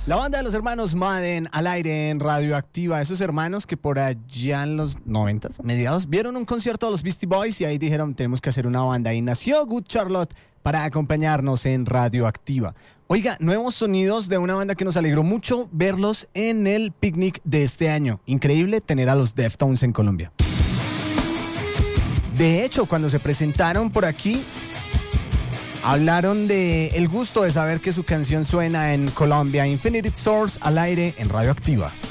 La banda de los hermanos Madden al aire en Radioactiva. Esos hermanos que por allá en los 90s, mediados, vieron un concierto de los Beastie Boys y ahí dijeron, tenemos que hacer una banda. Y nació Good Charlotte para acompañarnos en Radioactiva. Oiga, nuevos sonidos de una banda que nos alegró mucho verlos en el picnic de este año. Increíble tener a los Deftones en Colombia. De hecho, cuando se presentaron por aquí, hablaron de el gusto de saber que su canción suena en Colombia. Infinite Source al aire en Radioactiva.